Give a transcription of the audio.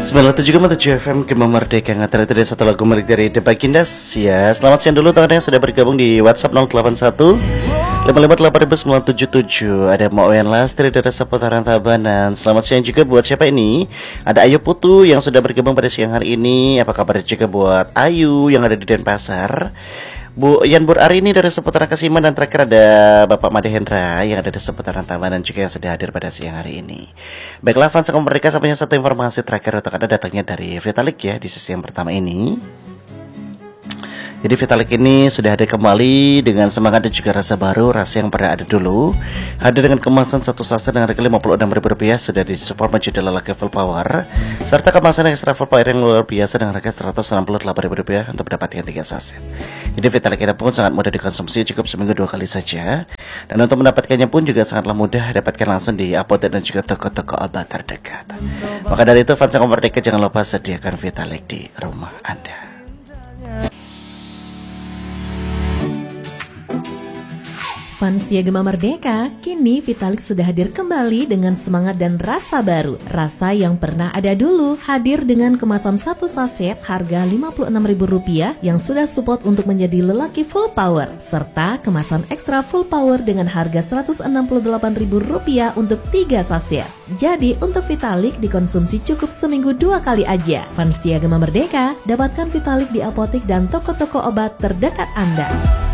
97,7 FM Gema Merdeka. Ngantar itu dari satu lagu milik dari The Bagindas. Ya, selamat siang dulu teman-teman yang sudah bergabung di WhatsApp 081 5588977. Ada Moen Lastri dari seputaran Tabanan. Selamat siang juga buat siapa ini? Ada Ayu Putu yang sudah bergabung pada siang hari ini. Apa kabar juga buat Ayu yang ada di Denpasar? Bu Yan Bur Ari ini dari seputaran Kasiman. Dan terakhir ada Bapak Made Hendra yang ada di seputaran Tabanan juga yang sudah hadir pada siang hari ini. Baiklah fans mereka, sampainya satu informasi terakhir untuk Anda datangnya dari Vitalik ya di sesi yang pertama ini. Jadi Vitalik ini sudah ada kembali dengan semangat dan juga rasa baru, rasa yang pernah ada dulu. Hadir dengan kemasan satu saset dengan harga Rp56.000, sudah disupport menjadi lelaki full power, serta kemasan extra full power yang luar biasa dengan harga Rp168.000 untuk mendapatkan 3 saset. Jadi Vitalik kita pun sangat mudah dikonsumsi, cukup seminggu 2 kali saja. Dan untuk mendapatkannya pun juga sangatlah mudah, dapatkan langsung di apotek dan juga toko-toko obat terdekat. Maka dari itu fans yang merdeka, jangan lupa sediakan Vitalik di rumah Anda. Fans setia Gema Merdeka, kini Vitalik sudah hadir kembali dengan semangat dan rasa baru. Rasa yang pernah ada dulu, hadir dengan kemasan satu saset harga Rp56.000 yang sudah support untuk menjadi lelaki full power, serta kemasan ekstra full power dengan harga Rp168.000 untuk 3 saset. Jadi untuk Vitalik dikonsumsi cukup seminggu 2 kali aja. Fans setia Gema Merdeka, dapatkan Vitalik di apotek dan toko-toko obat terdekat Anda.